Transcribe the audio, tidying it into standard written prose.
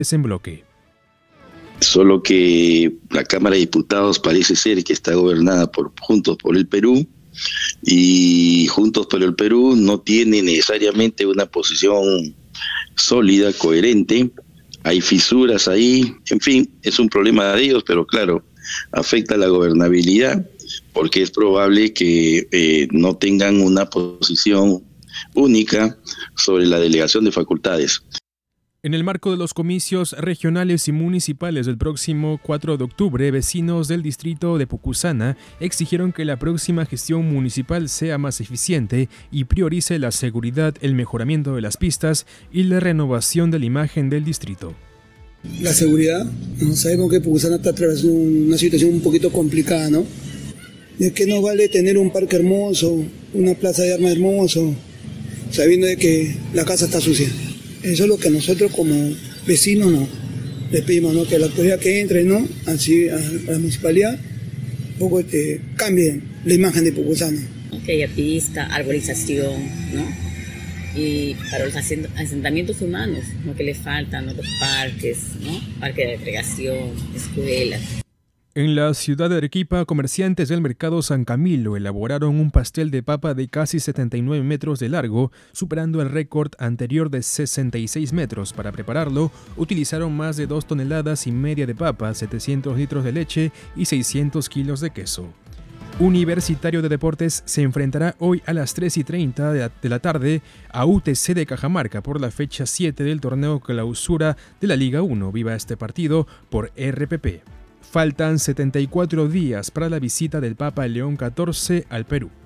Es en bloque. Solo que la Cámara de Diputados parece ser que está gobernada por Juntos por el Perú, y Juntos por el Perú no tiene necesariamente una posición sólida, coherente. Hay fisuras ahí, en fin, es un problema de ellos, pero claro, afecta la gobernabilidad, porque es probable que no tengan una posición única sobre la delegación de facultades. En el marco de los comicios regionales y municipales del próximo 4 de octubre, vecinos del distrito de Pucusana exigieron que la próxima gestión municipal sea más eficiente y priorice la seguridad, el mejoramiento de las pistas y la renovación de la imagen del distrito. La seguridad, ¿no? Sabemos que Pucusana está atravesando una situación un poquito complicada, ¿no? ¿De qué nos vale tener un parque hermoso, una plaza de armas hermoso, sabiendo de que la casa está sucia? Eso es lo que nosotros como vecinos no le pedimos, ¿no? Que la autoridad que entre, ¿no? Así a la municipalidad, un poco cambie la imagen de Pucusana. Que haya pista, arborización, ¿no? Y para los asentamientos humanos, ¿no? Que le faltan, ¿no? Los parques, ¿no? Parque de recreación, escuelas. En la ciudad de Arequipa, comerciantes del mercado San Camilo elaboraron un pastel de papa de casi 79 metros de largo, superando el récord anterior de 66 metros. Para prepararlo, utilizaron más de 2,5 toneladas de papa, 700 litros de leche y 600 kilos de queso. Universitario de Deportes se enfrentará hoy a las 3:30 de la tarde a UTC de Cajamarca por la fecha 7 del torneo clausura de la Liga 1. Viva este partido por RPP. Faltan 74 días para la visita del Papa León XIV al Perú.